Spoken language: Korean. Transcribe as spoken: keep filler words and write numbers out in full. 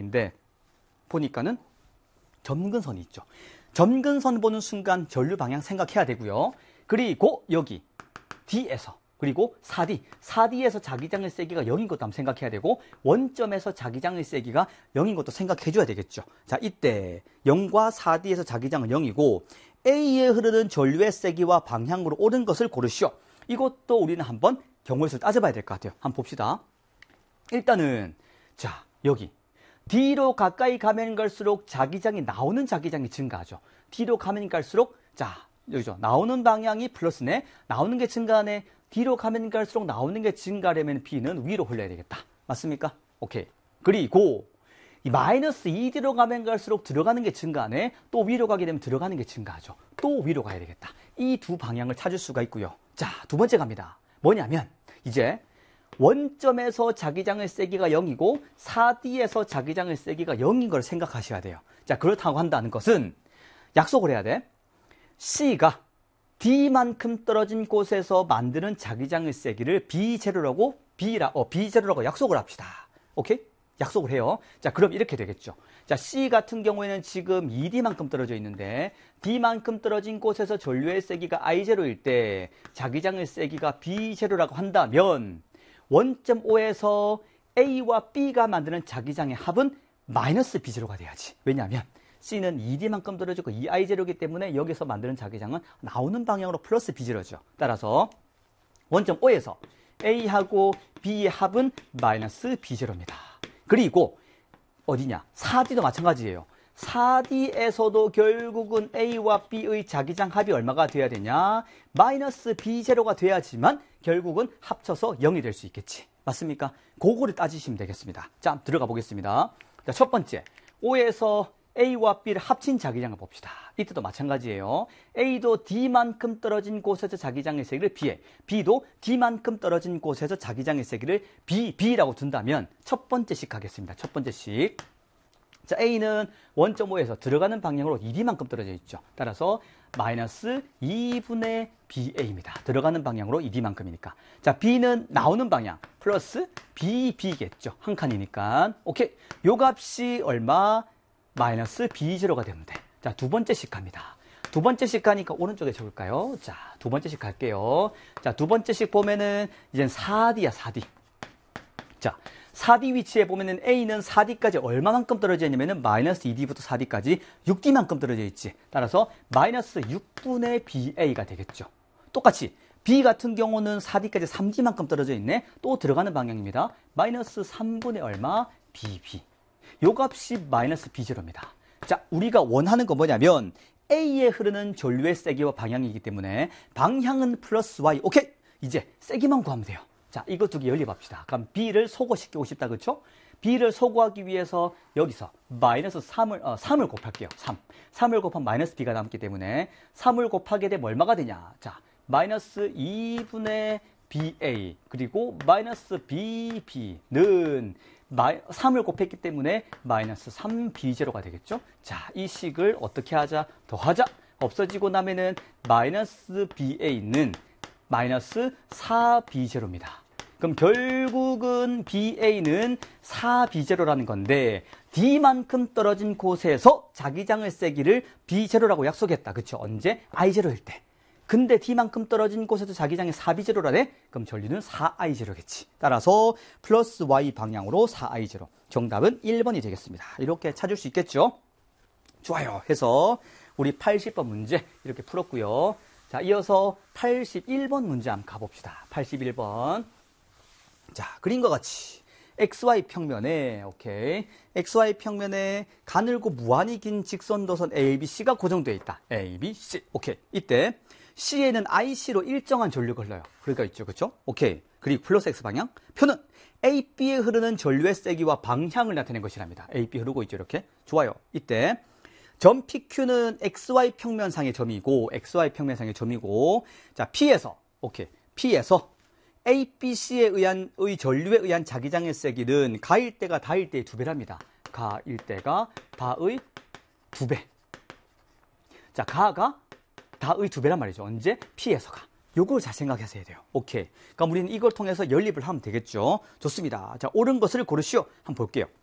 있는데 보니까는 점근선이 있죠. 점근선 보는 순간 전류 방향 생각해야 되고요. 그리고 여기 D에서 그리고 사 디, 사 디에서 자기장의 세기가 영인 것도 한번 생각해야 되고 원점에서 자기장의 세기가 영인 것도 생각해 줘야 되겠죠. 자, 이때 영과 사 디에서 자기장은 영이고 A에 흐르는 전류의 세기와 방향으로 옳은 것을 고르시오. 이것도 우리는 한번 경우의 수를 따져봐야 될 것 같아요. 한번 봅시다. 일단은 자, 여기 D로 가까이 가면 갈수록 자기장이 나오는 자기장이 증가하죠. D로 가면 갈수록 자, 여기죠. 나오는 방향이 플러스네. 나오는 게 증가하네. D로 가면 갈수록 나오는 게 증가하려면 B는 위로 흘러야 되겠다. 맞습니까? 오케이. 그리고 이 마이너스 이 디로 가면 갈수록 들어가는 게 증가하네. 또 위로 가게 되면 들어가는 게 증가하죠. 또 위로 가야 되겠다. 이 두 방향을 찾을 수가 있고요. 자, 두 번째 갑니다. 뭐냐면 이제 원점에서 자기장의 세기가 영이고 사 디에서 자기장의 세기가 영인 걸 생각하셔야 돼요. 자, 그렇다고 한다는 것은 약속을 해야 돼. C가 D만큼 떨어진 곳에서 만드는 자기장의 세기를 B 제로라고 B라, 어, B 제로라고 약속을 합시다. 오케이? 약속을 해요. 자, 그럼 이렇게 되겠죠. 자, C 같은 경우에는 지금 이 디만큼 떨어져 있는데 D만큼 떨어진 곳에서 전류의 세기가 아이 제로일 때 자기장의 세기가 B 제로라고 한다면 원점 O에서 A와 B가 만드는 자기장의 합은 마이너스 B 제로가 돼야지. 왜냐하면 C는 이 디만큼 떨어지고 이 아이 제로이기 때문에 여기서 만드는 자기장은 나오는 방향으로 플러스 B 제로죠. 따라서 원점 O에서 A하고 B의 합은 마이너스 B 제로입니다. 그리고 어디냐? 사 디도 마찬가지예요. 사 디에서도 결국은 A와 B의 자기장 합이 얼마가 돼야 되냐? 마이너스 B 제로가 돼야지만 결국은 합쳐서 영이 될 수 있겠지. 맞습니까? 그거를 따지시면 되겠습니다. 자, 들어가 보겠습니다. 자, 첫 번째, O에서 A와 B를 합친 자기장을 봅시다. 이때도 마찬가지예요. A도 D만큼 떨어진 곳에서 자기장의 세기를 B에, B도 D만큼 떨어진 곳에서 자기장의 세기를 B, B라고 둔다면 첫 번째씩 하겠습니다. 첫 번째씩. 자, A는 원점 O에서 들어가는 방향으로 이 디만큼 떨어져 있죠. 따라서 마이너스 이분의 비에이입니다. 들어가는 방향으로 이 디만큼이니까. 자, B는 나오는 방향 플러스 비, B겠죠. 한 칸이니까. 오케이. 요 값이 얼마? 마이너스 B 제로가 되면 돼. 자, 두 번째씩 갑니다. 두 번째씩 가니까 오른쪽에 적을까요? 자, 두 번째씩 갈게요. 자, 두 번째씩 보면은 이젠 사 디야, 사 디. 자, 사 디 위치에 보면은 A는 사 디까지 얼마만큼 떨어져 있냐면은 마이너스 이 디부터 사 디까지 육 디만큼 떨어져 있지. 따라서 마이너스 육분의 비에이가 되겠죠. 똑같이 B 같은 경우는 사 디까지 삼 디만큼 떨어져 있네. 또 들어가는 방향입니다. 마이너스 삼분의 얼마? 비비. 요 값이 마이너스 B 제로입니다. 자, 우리가 원하는 건 뭐냐면 A에 흐르는 전류의 세기와 방향이기 때문에 방향은 플러스 Y. 오케이. 이제 세기만 구하면 돼요. 자, 이거 두 개 연립합시다. 그럼 B를 소거시키고 싶다. 그렇죠? B를 소거하기 위해서 여기서 마이너스 삼을, 어, 삼을 곱할게요. 삼. 삼을 곱하면 마이너스 B가 남기 때문에 삼을 곱하게 되면 얼마가 되냐? 자, 마이너스 이분의 비에이 그리고 마이너스 비비는 삼을 곱했기 때문에 마이너스 삼 비 제로가 되겠죠? 자, 이 식을 어떻게 하자? 더하자. 없어지고 나면은 마이너스 비에이는 마이너스 사 비 제로입니다. 그럼 결국은 비에이는 사 비 제로라는 건데 D만큼 떨어진 곳에서 자기장의 세기를 B 제로라고 약속했다. 그쵸? 언제? 아이 제로일 때. 근데 D만큼 떨어진 곳에서 자기장이 사 비 제로라네? 그럼 전류는 사 아이 제로겠지. 따라서 플러스 Y 방향으로 사 아이 제로. 정답은 일 번이 되겠습니다. 이렇게 찾을 수 있겠죠? 좋아요. 해서 우리 팔십 번 문제 이렇게 풀었고요. 자, 이어서 팔십일 번 문제 한번 가봅시다. 팔십일 번. 자, 그림과 같이 엑스와이 평면에, 오케이. 엑스와이 평면에 가늘고 무한히 긴 직선도선 에이비씨가 고정되어 있다. 에이비씨. 오케이. 이때 C에는 아이씨로 일정한 전류가 흘러요. 그러니까 있죠. 그쵸? 오케이. 그리고 플러스 X 방향. 표는 에이비에 흐르는 전류의 세기와 방향을 나타낸 것이랍니다. 에이비 흐르고 있죠. 이렇게. 좋아요. 이때 점 피큐는 엑스와이 평면상의 점이고, 엑스와이 평면상의 점이고, 자, P에서, 오케이. P에서 에이비씨에 의한, 의 전류에 의한 자기장의 세기는 가일 때가 다일 때의 두 배랍니다. 가일 때가 다의 두 배. 자, 가가 다의 두 배란 말이죠. 언제? P에서가. 요걸 잘 생각하셔야 돼요. 오케이. 그럼 우리는 이걸 통해서 연립을 하면 되겠죠. 좋습니다. 자, 옳은 것을 고르시오. 한번 볼게요.